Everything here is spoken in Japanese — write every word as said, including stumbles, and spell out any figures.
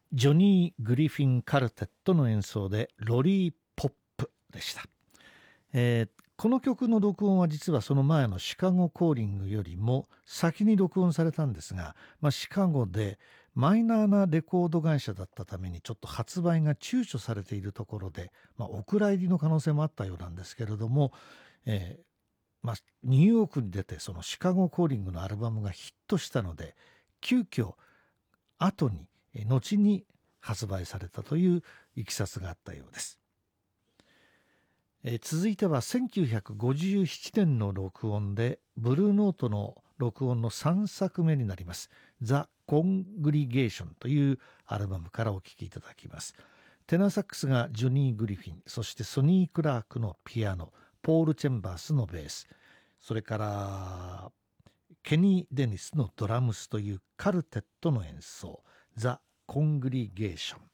ジョニー・グリフィン・カルテットの演奏でロリー・ポップでした。えーこの曲の録音は実はその前のシカゴコーリングよりも先に録音されたんですが、まあ、シカゴでマイナーなレコード会社だったためにちょっと発売が躊躇されているところで、まあ、お蔵入りの可能性もあったようなんですけれども、えーまあ、ニューヨークに出てそのシカゴコーリングのアルバムがヒットしたので急遽後に後に発売されたといういきさつがあったようです。えー続いてはせんきゅうひゃくごじゅうななねんの録音でブルーノートの録音のさんさくめになりますザ・コングリゲーションというアルバムからお聴きいただきます。テナーサックスがジョニー・グリフィン、そしてソニー・クラークのピアノ、ポール・チェンバースのベース、それからケニー・デニスのドラムスというカルテットの演奏、ザ・コングリゲーション。